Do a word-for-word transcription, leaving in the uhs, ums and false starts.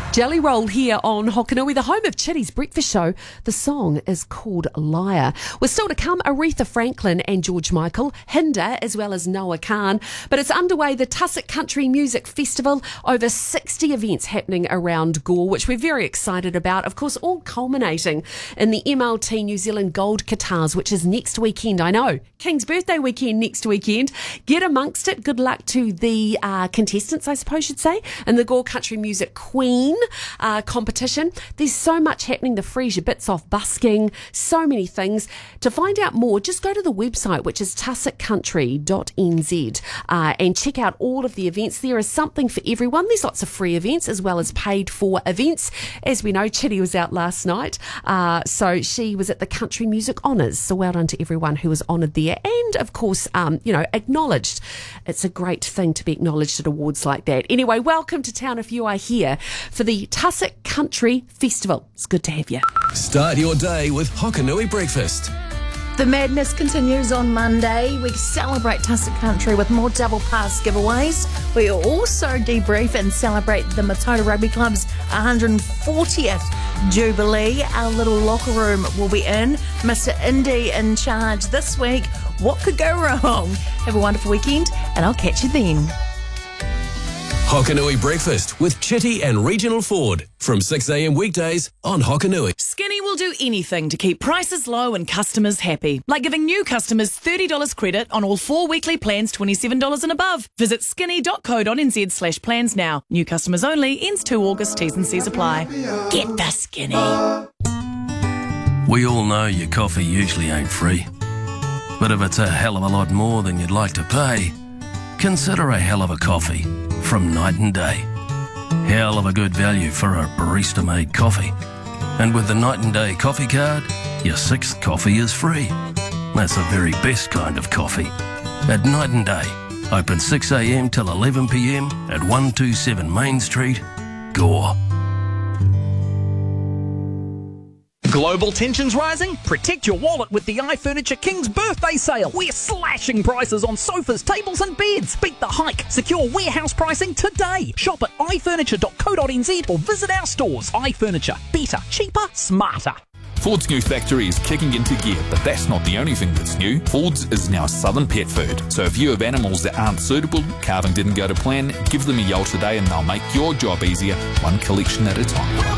Jelly Roll here on Hokanui, the home of Chitty's breakfast show. The song is called Liar. We're still to come, Aretha Franklin and George Michael, Hinder, as well as Noah Khan. But it's underway, the Tussock Country Music Festival. Over sixty events happening around Gore, which we're very excited about. Of course, all culminating in the M L T New Zealand Gold Guitars, which is next weekend. I know, King's birthday weekend next weekend. Get amongst it. Good luck to the uh, contestants, I suppose you'd say, in the Gore Country Music Queen Uh, competition. There's so much happening to freeze your bits off, busking, so many things. To find out more, just go to the website, which is tussock country dot n z, uh, and check out all of the events. There is something for everyone. There's lots of free events as well as paid for events. As we know, Chitty was out last night, uh, so she was at the Country Music Honours. So well done to everyone who was honoured there, and of course, um, you know, acknowledged. It's a great thing to be acknowledged at awards like that. Anyway, welcome to town if you are here for the Tussock Country Festival. It's good to have you. Start your day with Hokanui breakfast. The madness continues on Monday. We celebrate Tussock Country with more double pass giveaways. We also debrief and celebrate the Mataura Rugby Club's one hundred fortieth Jubilee. Our little locker room will be in. Mister Indy in charge this week. What could go wrong? Have a wonderful weekend, and I'll catch you then. Hokanui breakfast with Chitty and Regional Ford from six a m weekdays on Hokanui. Skinny will do anything to keep prices low and customers happy, like giving new customers thirty dollars credit on all four weekly plans, twenty-seven dollars and above. Visit skinny dot co dot n z slash plans now. New customers only, ends two August, T's and C's apply. Get the Skinny. We all know your coffee usually ain't free, but if it's a hell of a lot more than you'd like to pay, consider a hell of a coffee from Night and Day. Hell of a good value for a barista-made coffee. And with the Night and Day coffee card, your sixth coffee is free. That's the very best kind of coffee. At Night and Day, open six a m till eleven p m at one twenty-seven Main Street, Gore. Global tensions rising? Protect your wallet with the iFurniture King's Birthday Sale. We're slashing prices on sofas, tables and beds. Beat the hike. Secure warehouse pricing today. Shop at i furniture dot co dot n z or visit our stores. iFurniture. Better, cheaper, smarter. Ford's new factory is kicking into gear, but that's not the only thing that's new. Ford's is now Southern Pet Food. So if you have animals that aren't suitable, carving didn't go to plan, give them a yell today and they'll make your job easier, one collection at a time.